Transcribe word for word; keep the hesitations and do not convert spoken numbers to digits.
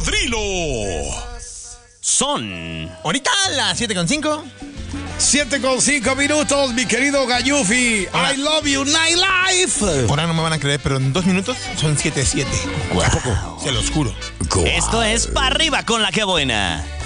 cocodrilo. Son. Ahorita las siete con cinco. siete con cinco minutos, mi querido Gallufi. Hola. I love you, nightlife. Ahora no me van a creer, pero en dos minutos son siete siete. Wow. Se los juro. Esto es Pa' Arriba con la Que Buena.